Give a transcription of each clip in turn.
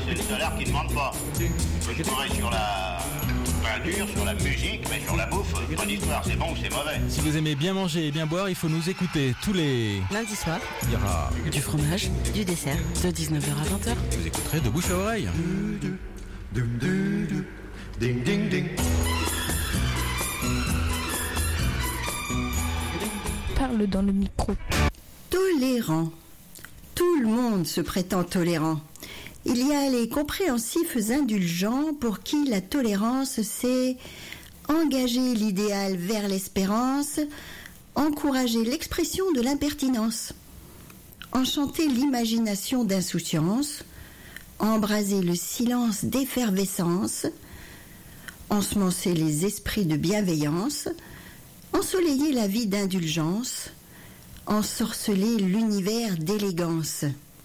c'est le salaire qui ne demande pas. Je travaille sur la peinture, sur la musique, mais sur la bouffe, pas d'histoire, c'est bon ou c'est mauvais. Si vous aimez bien manger et bien boire, il faut nous écouter tous les... Lundi soir, Il y aura... du fromage, du dessert, de 19h à 20h. Vous écouterez de bouche à oreille. Ding ding ding. Parle dans le micro. Tolérant. Tout le monde se prétend tolérant. Il y a les compréhensifs indulgents pour qui la tolérance, c'est engager l'idéal vers l'espérance, encourager l'expression de l'impertinence, enchanter l'imagination d'insouciance, embraser le silence d'effervescence, ensemencer les esprits de bienveillance, ensoleiller la vie d'indulgence, ensorceler l'univers d'élégance.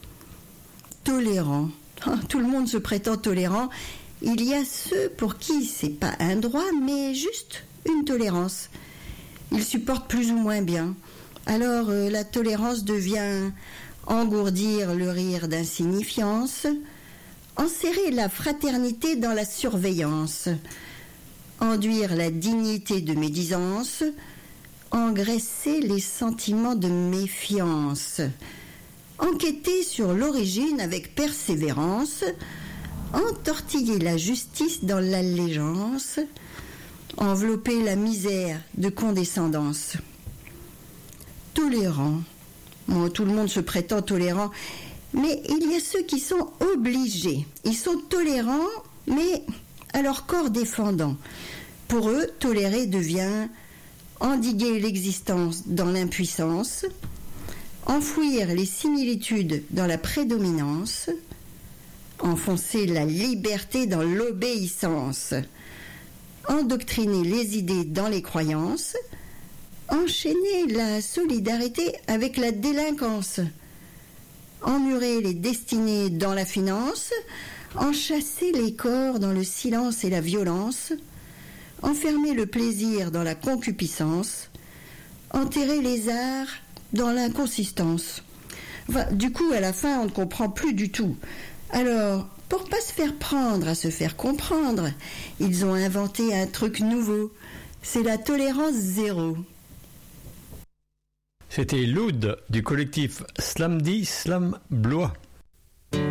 Tolérant. Tout le monde se prétend tolérant. Il y a ceux pour qui c'est pas un droit, mais juste une tolérance. Ils supportent plus ou moins bien. Alors la tolérance devient engourdir le rire d'insignifiance, enserrer la fraternité dans la surveillance, enduire la dignité de médisance, engraisser les sentiments de méfiance, enquêter sur l'origine avec persévérance, entortiller la justice dans l'allégeance, envelopper la misère de condescendance. Tolérant. Bon, tout le monde se prétend tolérant, mais il y a ceux qui sont obligés. Ils sont tolérants, mais à leur corps défendant. Pour eux, tolérer devient endiguer l'existence dans l'impuissance, enfouir les similitudes dans la prédominance, enfoncer la liberté dans l'obéissance, endoctriner les idées dans les croyances, enchaîner la solidarité avec la délinquance, emmurer les destinées dans la finance, enchasser les corps dans le silence et la violence, enfermer le plaisir dans la concupiscence, enterrer les arts dans l'inconsistance. Enfin, du coup, à la fin, on ne comprend plus du tout. Alors, pour pas se faire prendre à se faire comprendre, ils ont inventé un truc nouveau. C'est la tolérance zéro. C'était Loud du collectif Slamdi Slam Blois.